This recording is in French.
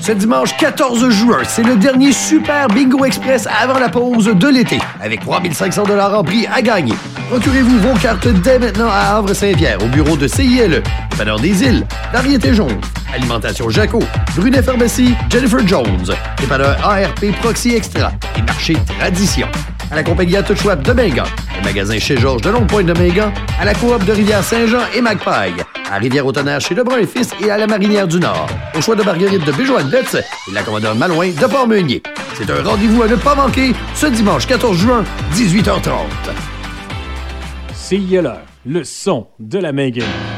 Ce dimanche 14 juin, c'est le dernier Super Bingo Express avant la pause de l'été, avec 3500 $ en prix à gagner. Procurez-vous vos cartes dès maintenant à Havre-Saint-Pierre, au bureau de CILE, Dépanneur des Îles, Variété Jaune, Alimentation Jaco, Brunet Pharmacie, Jennifer Jones, Dépanneur ARP Proxy Extra et Marché Tradition. À la compagnie à tout choix de Mingan, le magasin chez Georges de Longue-Pointe de Mingan, à la coop de Rivière-Saint-Jean et Magpie, à Rivière-au-Tonnerre chez Lebrun et Fils et à la Marinière du Nord, au choix de Marguerite de Béjoine-Betz et la commandeur Malouin de Port-Meunier. C'est un rendez-vous à ne pas manquer ce dimanche 14 juin, 18h30. CILE, le son de la Mainguine.